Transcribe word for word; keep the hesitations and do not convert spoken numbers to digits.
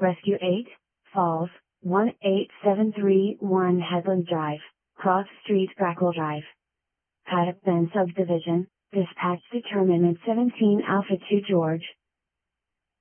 Rescue eight, Falls, one eight seven three one Headland Drive, Cross Street, Brackle Drive. Paddock Bend Subdivision, Dispatch Determinant seventeen Alpha two George,